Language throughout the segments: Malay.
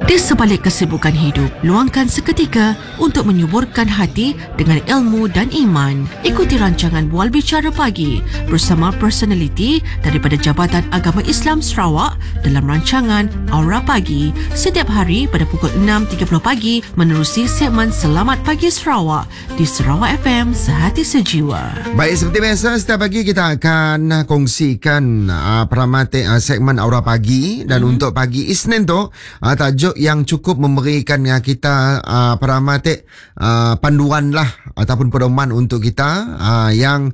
Di sebalik kesibukan hidup, luangkan seketika untuk menyuburkan hati dengan ilmu dan iman. Ikuti rancangan Bual Bicara Pagi bersama personaliti daripada Jabatan Agama Islam Sarawak dalam rancangan Aura Pagi setiap hari pada pukul 6.30 pagi menerusi segmen Selamat Pagi Sarawak di Sarawak FM Sehati Sejiwa. Baik, seperti biasa setiap pagi kita akan kongsikan segmen Aura Pagi dan untuk pagi Isnin tu tajuk yang cukup memberikan kita panduan lah ataupun pedoman untuk kita yang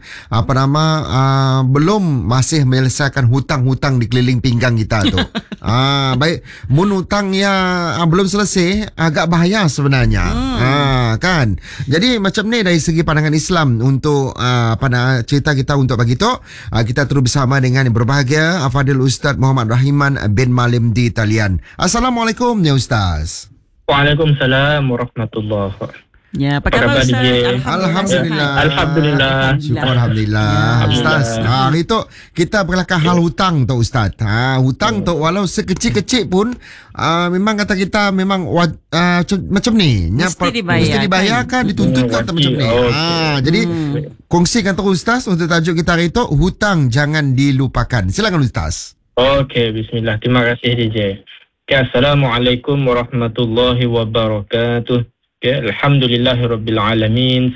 belum masih menyelesaikan hutang-hutang di keliling pinggang kita tu. Baik, mun hutang yang belum selesai agak bahaya sebenarnya. Kan. Jadi macam ni dari segi pandangan Islam untuk cerita kita untuk pagi tu, kita terus bersama dengan yang berbahagia Fadil Ustaz Muhammad Rahiman bin Malim di Talian. Assalamualaikum ya Ustaz. Waalaikumsalam warahmatullahi wabarakatuh. Ya, apa khabar Ustaz? Alhamdulillah. Syukur Alhamdulillah. Ustaz, hari tu kita berlakar hal hutang tu Ustaz. Hutang tu walau sekecil-kecil pun memang kata kita memang macam ni. Mesti dibayarkan, dituntutkan macam ni. Jadi kongsikan terus Ustaz untuk tajuk kita hari tu, hutang jangan dilupakan. Silakan Ustaz. Okey, bismillah. Terima kasih DJ. Assalamualaikum warahmatullahi wabarakatuh. Alhamdulillahirrabbilalamin.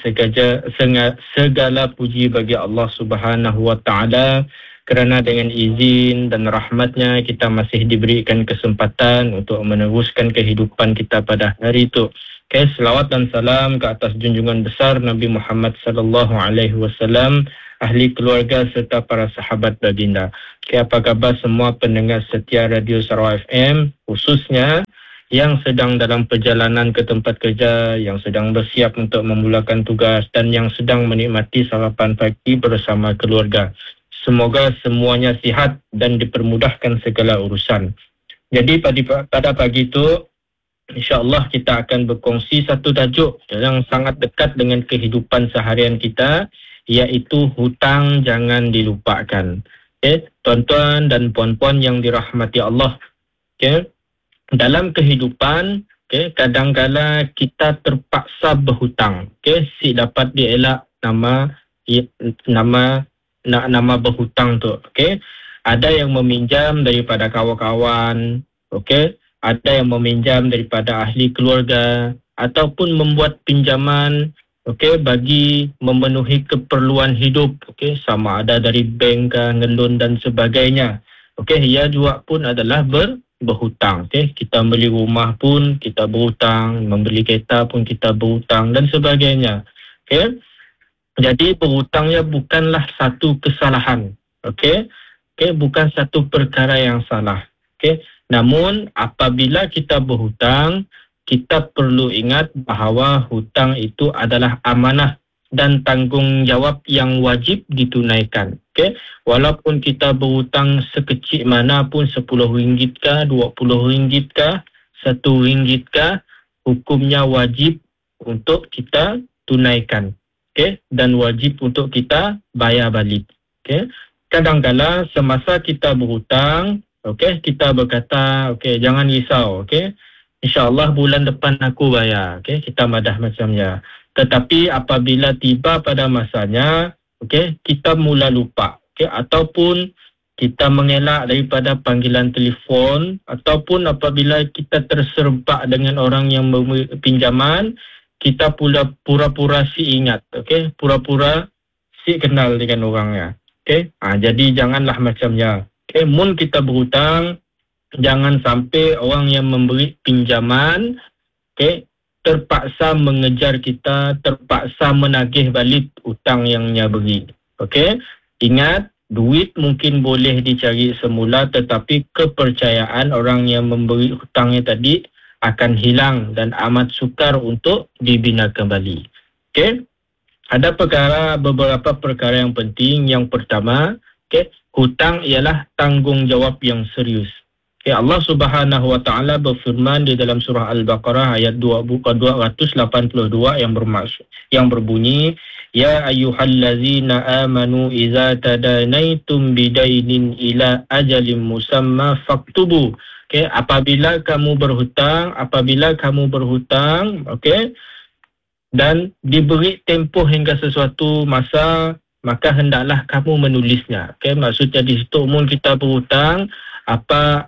Segala puji bagi Allah Subhanahu wa ta'ala kerana dengan izin dan rahmatnya kita masih diberikan kesempatan untuk meneruskan kehidupan kita pada hari itu. Selawat dan salam ke atas junjungan besar Nabi Muhammad sallallahu alaihi wasallam, ahli keluarga serta para sahabat baginda. Apa khabar semua pendengar setia Radio Sarawak FM, khususnya yang sedang dalam perjalanan ke tempat kerja, yang sedang bersiap untuk memulakan tugas dan yang sedang menikmati sarapan pagi bersama keluarga. Semoga semuanya sihat dan dipermudahkan segala urusan. Jadi pada pagi itu, insya-Allah kita akan berkongsi satu tajuk yang sangat dekat dengan kehidupan seharian kita, iaitu hutang jangan dilupakan. Tuan-tuan dan puan-puan yang dirahmati Allah. Dalam kehidupan, kadang-kala kita terpaksa berhutang. Si dapat dielak nama berhutang tu. Ada yang meminjam daripada kawan-kawan, ada yang meminjam daripada ahli keluarga ataupun membuat pinjaman bagi memenuhi keperluan hidup, sama ada dari bank, ngelon dan sebagainya. Ia juga pun adalah berhutang. Kita beli rumah pun kita berhutang, membeli kereta pun kita berhutang dan sebagainya. Jadi berhutangnya bukanlah satu kesalahan. Bukan satu perkara yang salah. Namun apabila kita berhutang, kita perlu ingat bahawa hutang itu adalah amanah dan tanggungjawab yang wajib ditunaikan. Walaupun kita berhutang sekecil mana pun, RM10 kah, RM20 kah, RM1 kah, hukumnya wajib untuk kita tunaikan. Dan wajib untuk kita bayar balik. Kadang-kala semasa kita berhutang, kita berkata, jangan risau, InsyaAllah bulan depan aku bayar. Kita madah macamnya. Tetapi apabila tiba pada masanya, kita mula lupa. Ataupun kita mengelak daripada panggilan telefon, ataupun apabila kita terserempak dengan orang yang memberi pinjaman, kita pura-pura si ingat. Pura-pura si kenal dengan orangnya. Jadi janganlah macamnya. Mun kita berhutang, jangan sampai orang yang memberi pinjaman terpaksa mengejar kita, terpaksa menagih balik hutang yang dia beri. Ingat, duit mungkin boleh dicari semula, tetapi kepercayaan orang yang memberi hutangnya tadi akan hilang dan amat sukar untuk dibina kembali. Ada beberapa perkara yang penting. Yang pertama, hutang ialah tanggungjawab yang serius. Okay, Allah Subhanahu Wa Taala berfirman di dalam surah Al-Baqarah ayat 282 yang berbunyi, Ya ayyuhallazina amanu iza tadanaitum bidainin ila ajalin musamma faktubu. Okay, apabila kamu berhutang, okay, dan diberi tempoh hingga sesuatu masa, maka hendaklah kamu menulisnya. Okay, maksudnya di situ umum kita berhutang, apa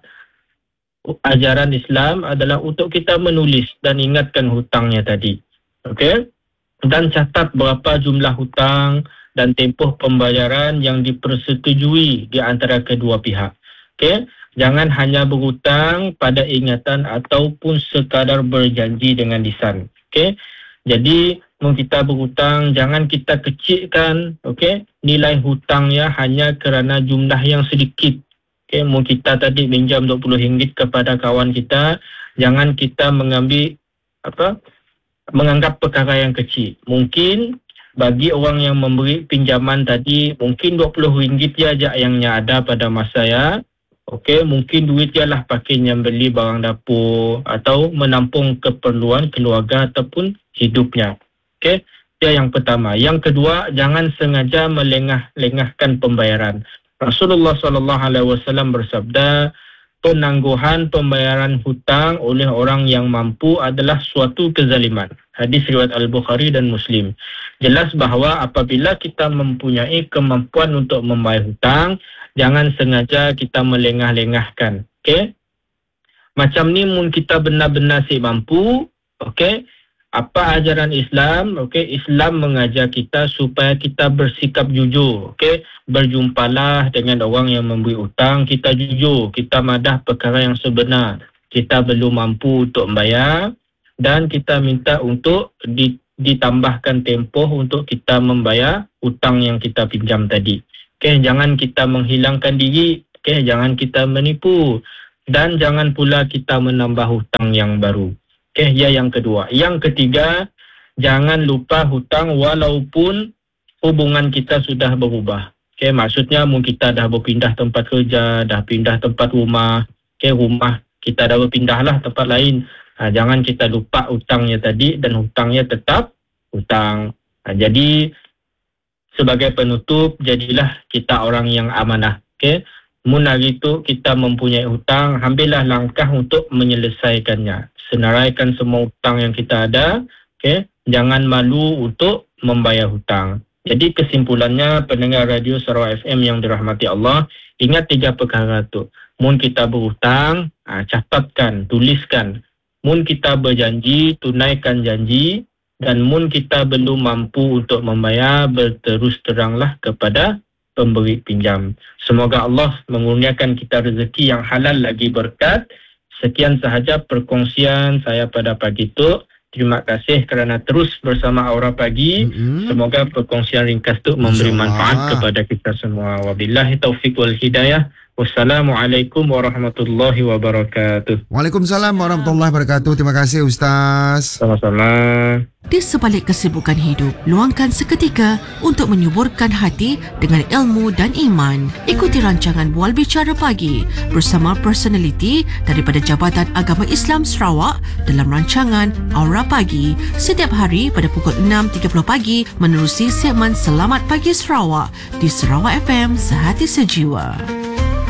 ajaran Islam adalah untuk kita menulis dan ingatkan hutangnya tadi. Okey? Dan catat berapa jumlah hutang dan tempoh pembayaran yang dipersetujui di antara kedua pihak. Okey? Jangan hanya berhutang pada ingatan ataupun sekadar berjanji dengan lisan. Okey? Jadi, kita berhutang, jangan kita kecilkan, okey, nilai hutangnya hanya kerana jumlah yang sedikit. Okay, kita tadi pinjam RM20 kepada kawan kita, jangan kita menganggap perkara yang kecil. Mungkin bagi orang yang memberi pinjaman tadi, mungkin RM20 saja yang ada pada masa ya. Okey, mungkin duit ialah pakainya beli barang dapur atau menampung keperluan keluarga ataupun hidupnya. Okey, itu yang pertama. Yang kedua, jangan sengaja melengahkan pembayaran. Rasulullah SAW bersabda, penangguhan pembayaran hutang oleh orang yang mampu adalah suatu kezaliman. Hadis riwayat Al-Bukhari dan Muslim. Jelas bahawa apabila kita mempunyai kemampuan untuk membayar hutang, jangan sengaja kita melengah-lengahkan. Okay? Macam ni mun kita benar-benar mampu, okay? Apa ajaran Islam? Okey, Islam mengajar kita supaya kita bersikap jujur. Okey, berjumpalah dengan orang yang memberi hutang, kita jujur, kita madah perkara yang sebenar. Kita belum mampu untuk membayar dan kita minta untuk ditambahkan tempoh untuk kita membayar hutang yang kita pinjam tadi. Okey, jangan kita menghilangkan diri, okey, jangan kita menipu dan jangan pula kita menambah hutang yang baru. Okay, yang kedua. Yang ketiga, jangan lupa hutang walaupun hubungan kita sudah berubah. Okay, maksudnya mungkin kita dah berpindah tempat kerja, dah pindah tempat rumah. Okay, rumah kita dah berpindahlah tempat lain. Jangan kita lupa hutangnya tadi dan hutangnya tetap hutang. Jadi, sebagai penutup, jadilah kita orang yang amanah. Okay. Mun hari itu kita mempunyai hutang, ambillah langkah untuk menyelesaikannya. Senaraikan semua hutang yang kita ada, okay? Jangan malu untuk membayar hutang. Jadi kesimpulannya, pendengar radio Sarawak FM yang dirahmati Allah, ingat 3 perkara tu. Mun kita berhutang, catatkan, tuliskan. Mun kita berjanji, tunaikan janji. Dan mun kita belum mampu untuk membayar, berterus teranglah kepada pemberi pinjam. Semoga Allah mengurniakan kita rezeki yang halal lagi berkat. Sekian sahaja perkongsian saya pada pagi itu. Terima kasih kerana terus bersama Aura Pagi. Semoga perkongsian ringkas itu memberi manfaat kepada kita semua. Wabillahi taufiq wal hidayah. Wassalamualaikum warahmatullahi wabarakatuh. Waalaikumsalam warahmatullahi wabarakatuh. Terima kasih Ustaz. Sama-sama. Di sebalik kesibukan hidup, luangkan seketika untuk menyuburkan hati dengan ilmu dan iman. Ikuti rancangan Bual Bicara Pagi bersama personaliti daripada Jabatan Agama Islam Sarawak dalam rancangan Aura Pagi setiap hari pada pukul 6.30 pagi menerusi segmen Selamat Pagi Sarawak di Sarawak FM Sehati Sejiwa.